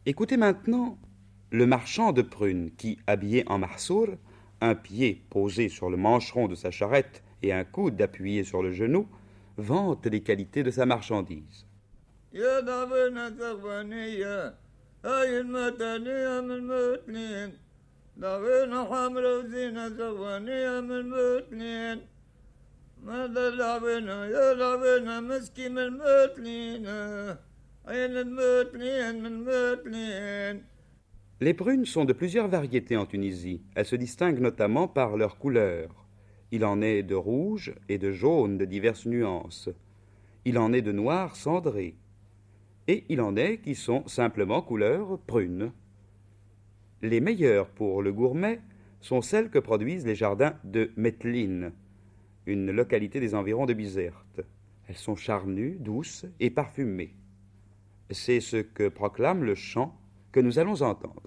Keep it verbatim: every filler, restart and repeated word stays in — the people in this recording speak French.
Écoutez maintenant le marchand de prunes qui, habillé en marsour, un pied posé sur le mancheron de sa charrette et un coude appuyé sur le genou, vante les qualités de sa marchandise. Les prunes sont de plusieurs variétés en Tunisie. Elles se distinguent notamment par leur couleur. Il en est de rouge et de jaune de diverses nuances. Il en est de noir cendré. Et il en est qui sont simplement couleur prune. Les meilleures pour le gourmet sont celles que produisent les jardins de Metline, une localité des environs de Bizerte. Elles sont charnues, douces et parfumées. C'est ce que proclame le chant que nous allons entendre.